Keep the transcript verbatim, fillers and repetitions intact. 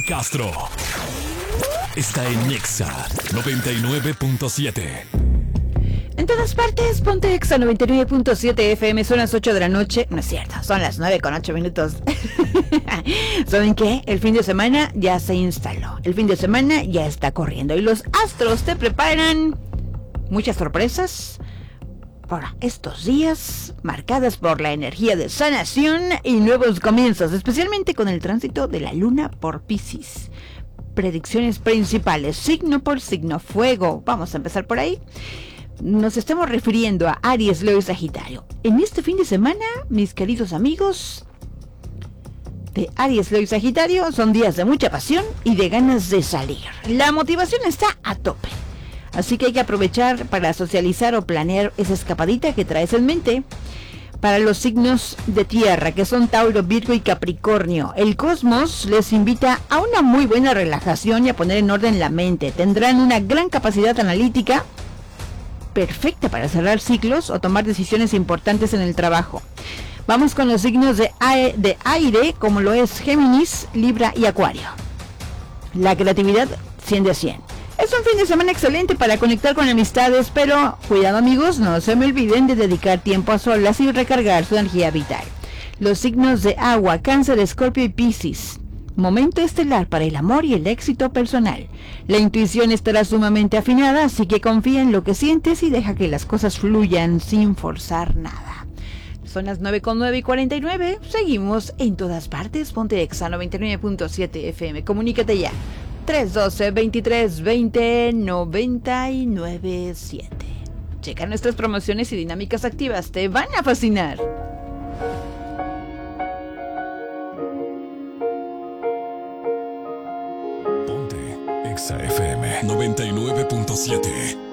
Castro está en Nexa noventa y nueve punto siete. En todas partes, ponte Exa noventa y nueve punto siete F M. Son las ocho de la noche. No es cierto, son las nueve con ocho minutos. ¿Saben qué? El fin de semana ya se instaló. El fin de semana ya está corriendo. Y los astros te preparan muchas sorpresas para estos días, marcadas por la energía de sanación y nuevos comienzos, especialmente con el tránsito de la luna por Piscis. Predicciones principales, signo por signo, fuego. Vamos a empezar por ahí. Nos estamos refiriendo a Aries, Leo y Sagitario. En este fin de semana, mis queridos amigos de Aries, Leo y Sagitario, son días de mucha pasión y de ganas de salir. La motivación está a tope, así que hay que aprovechar para socializar o planear esa escapadita que traes en mente. Para los signos de tierra, que son Tauro, Virgo y Capricornio, el cosmos les invita a una muy buena relajación y a poner en orden la mente. Tendrán una gran capacidad analítica, perfecta para cerrar ciclos o tomar decisiones importantes en el trabajo. Vamos con los signos de, ae- de aire, como lo es Géminis, Libra y Acuario. La creatividad cien de cien. Es un fin de semana excelente para conectar con amistades, pero cuidado amigos, no se me olviden de dedicar tiempo a solas y recargar su energía vital. Los signos de agua, Cáncer, Escorpio y Piscis. Momento estelar para el amor y el éxito personal. La intuición estará sumamente afinada, así que confía en lo que sientes y deja que las cosas fluyan sin forzar nada. Son las nueve con nueve y cuarenta y nueve. Seguimos en todas partes. Ponte Exa noventa y nueve punto siete F M. Comunícate ya. tres uno dos, veintitrés veinte, noventa y nueve siete. Checa nuestras promociones y dinámicas activas. Te van a fascinar. Ponte Exa F M noventa y nueve punto siete.